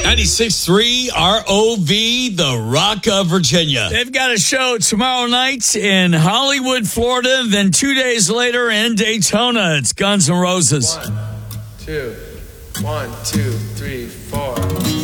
96.3 ROV, the Rock of Virginia. They've got a show tomorrow night in Hollywood, Florida, then 2 days later in Daytona. It's Guns N' Roses. 1, 2, 3, 4.